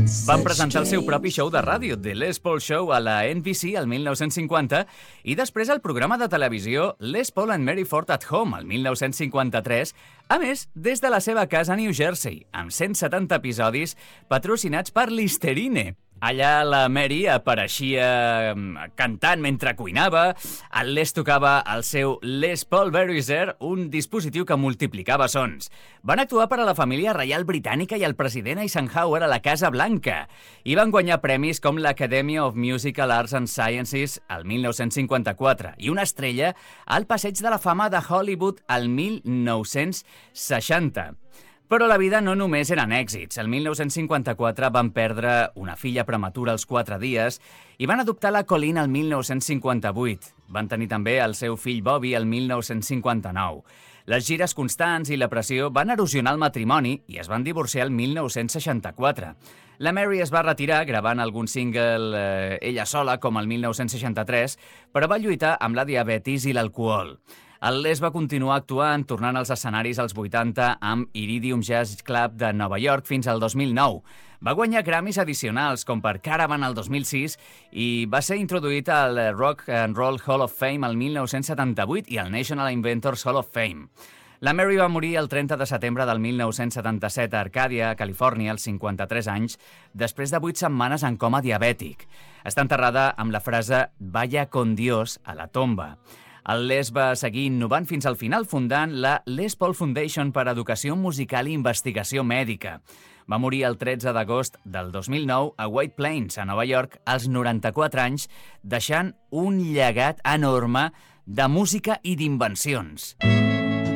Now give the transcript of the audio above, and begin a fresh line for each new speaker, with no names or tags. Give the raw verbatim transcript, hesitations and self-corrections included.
Van presentar el seu propi show de ràdio, The Les Paul Show, a la N B C el mil nou-cents cinquanta i després el programa de televisió Les Paul and Mary Ford at Home el mil nou-cents cinquanta-tres, a més, des de la seva casa a New Jersey, amb cent setanta episodis patrocinats per Listerine. Allà la Mary apareixia cantant mentre cuinava, el Les tocava el seu Les Paul Verizzer, un dispositiu que multiplicava sons. Van actuar per a la família reial britànica i el president Eisenhower a la Casa Blanca i van guanyar premis com l'Academy of Musical Arts and Sciences el mil nou-cents cinquanta-quatre i una estrella al Passeig de la Fama de Hollywood el mil nou-cents seixanta. Però la vida no només eren èxits. El mil nou-cents cinquanta-quatre van perdre una filla prematura als quatre dies i van adoptar la Colleen el mil nou-cents cinquanta-vuit. Van tenir també el seu fill Bobby el mil nou-cents cinquanta-nou. Les gires constants i la pressió van erosionar el matrimoni i es van divorciar el mil nou-cents seixanta-quatre. La Mary es va retirar gravant algun single eh, ella sola, com el mil nou-cents seixanta-tres, però va lluitar amb la diabetis i l'alcohol. El Les va continuar actuant, tornant als escenaris als vuitanta amb Iridium Jazz Club de Nova York fins al dos mil nou. Va guanyar Grammys addicionals, com per Caravan el dos mil sis, i va ser introduït al Rock and Roll Hall of Fame el mil nou-cents setanta-vuit i al National Inventors Hall of Fame. La Mary va morir el trenta de setembre del mil nou-cents setanta-set a Arcàdia, Califòrnia, als cinquanta-tres anys, després de vuit setmanes en coma diabètic. Està enterrada amb la frase «Vaya con Dios» a la tomba. El Les va seguir innovant fins al final, fundant la Les Paul Foundation per a Educació Musical i Investigació Mèdica. Va morir el tretze d'agost del dos mil nou a White Plains, a Nova York, als noranta-quatre anys, deixant un llegat enorme de música i d'invencions.